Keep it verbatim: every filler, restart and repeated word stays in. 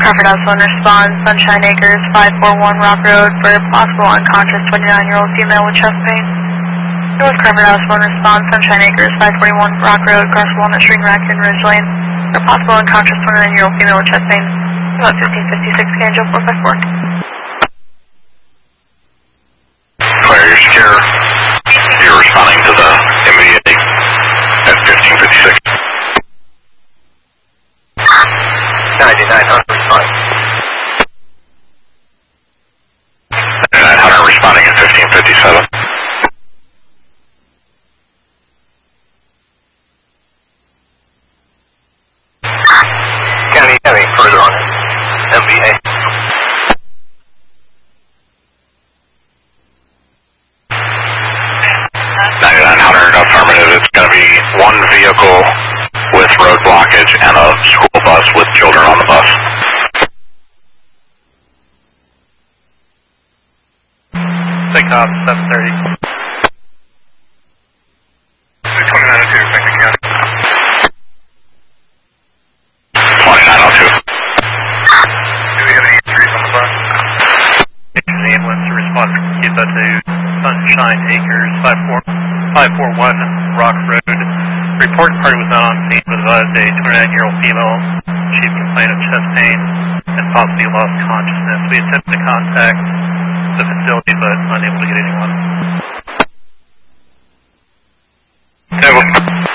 Crawford House one response, Sunshine Acres, five four one Rock Road for possible unconscious twenty-nine-year-old female with chest pain. North Crawford House one response, Sunshine Acres, five forty-one Rock Road, across Walnut Street, Raccoon Ridge Lane for possible unconscious twenty-nine-year-old female with chest pain. About fifteen fifty-six, Canjo four five four. Claire, you're secure. You're responding to the M V A at fifteen fifty-six. ninety-nine hundred responding. ninety-nine hundred responding at fifteen fifty-seven. County, any further on M V A? ninety-nine hundred affirmative. It's going to be one vehicle with road blockage and a school bus with children on the bus. Take off seven thirty. twenty-nine oh two, Lincoln County. twenty-nine oh two. Do we have any injuries on the bus? The ambulance to respond to get that to Sunshine Acres, five four one Rock Road. Report party was not on scene, but advised a twenty-nine-year-old female. She complained of chest pain and possibly lost consciousness. We attempted to contact the facility, but unable to get anyone. Never.